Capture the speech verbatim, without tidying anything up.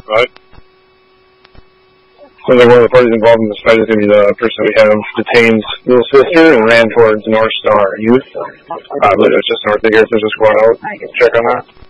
Right. Sounds like one of the parties involved in this fight is going to be the person we have detained little sister and ran towards North Star Youth. Uh, but it's just north of here, so just go out, check on that.